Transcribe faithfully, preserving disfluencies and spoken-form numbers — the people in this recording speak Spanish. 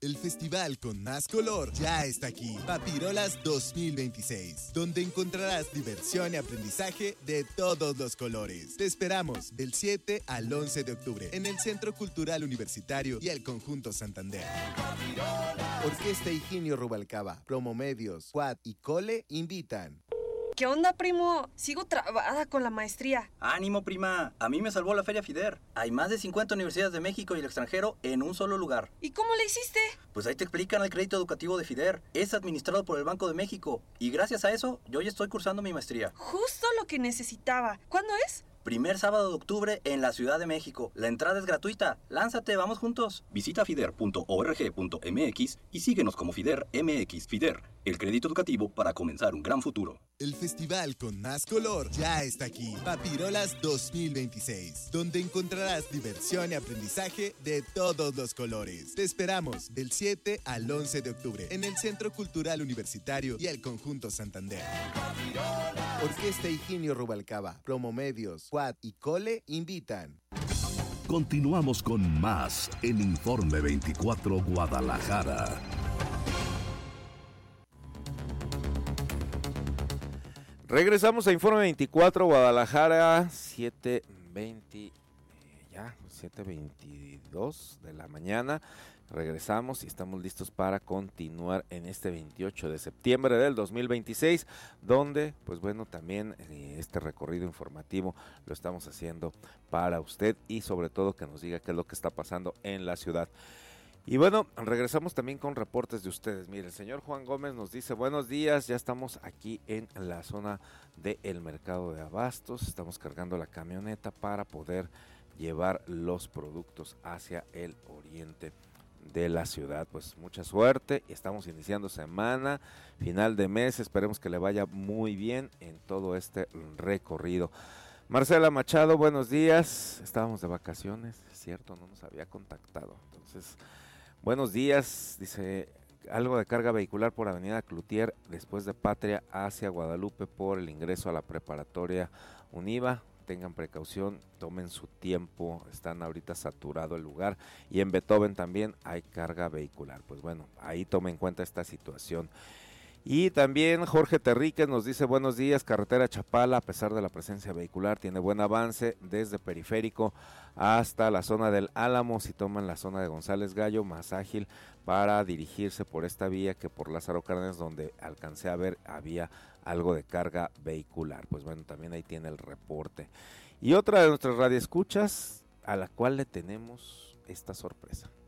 El festival con más color ya está aquí, Papirolas dos mil veintiséis, donde encontrarás diversión y aprendizaje de todos los colores. Te esperamos del siete al once de octubre en el Centro Cultural Universitario y el Conjunto Santander. Orquesta Higinio Rubalcaba, Promomedios, Quad y Cole invitan. ¿Qué onda, primo? Sigo trabada con la maestría. ¡Ánimo, prima! A mí me salvó la Feria FIDER. Hay más de cincuenta universidades de México y el extranjero en un solo lugar. ¿Y cómo le hiciste? Pues ahí te explican el crédito educativo de FIDER. Es administrado por el Banco de México. Y gracias a eso, yo ya estoy cursando mi maestría. Justo lo que necesitaba. ¿Cuándo es? Primer sábado de octubre en la Ciudad de México. La entrada es gratuita. Lánzate, vamos juntos. Visita fider punto org punto mx y síguenos como FIDER M X. FIDER, el crédito educativo para comenzar un gran futuro. El festival con más color ya está aquí, Papirolas dos mil veintiséis, donde encontrarás diversión y aprendizaje de todos los colores. Te esperamos del siete al once de octubre en el Centro Cultural Universitario y el Conjunto Santander. Orquesta Higinio Rubalcaba, Promomedios, Quad y Cole invitan. Continuamos con más en Informe veinticuatro Guadalajara. Regresamos a Informe veinticuatro Guadalajara, siete veinte, ya, siete veintidós de la mañana. Regresamos y estamos listos para continuar en este veintiocho de septiembre del dos mil veintiséis, donde, pues bueno, también eh, este recorrido informativo lo estamos haciendo para usted y sobre todo que nos diga qué es lo que está pasando en la ciudad. Y bueno, regresamos también con reportes de ustedes. Mire, el señor Juan Gómez nos dice, buenos días, ya estamos aquí en la zona del mercado de abastos, estamos cargando la camioneta para poder llevar los productos hacia el oriente de la ciudad. Pues mucha suerte, estamos iniciando semana, final de mes, esperemos que le vaya muy bien en todo este recorrido. Marcela Machado, buenos días, estábamos de vacaciones, es cierto, no nos había contactado, entonces, buenos días, dice, algo de carga vehicular por Avenida Cloutier, después de Patria hacia Guadalupe por el ingreso a la preparatoria Univa. Tengan precaución, tomen su tiempo, están ahorita saturado el lugar, y en Beethoven también hay carga vehicular, pues bueno, ahí tomen en cuenta esta situación. Y también Jorge Terríquez nos dice, buenos días, carretera Chapala, a pesar de la presencia vehicular, tiene buen avance desde Periférico hasta la zona del Álamo, si toman la zona de González Gallo, más ágil para dirigirse por esta vía que por Lázaro Cárdenas, donde alcancé a ver había algo de carga vehicular. Pues bueno, también ahí tiene el reporte. Y otra de nuestras radioescuchas, a la cual le tenemos esta sorpresa.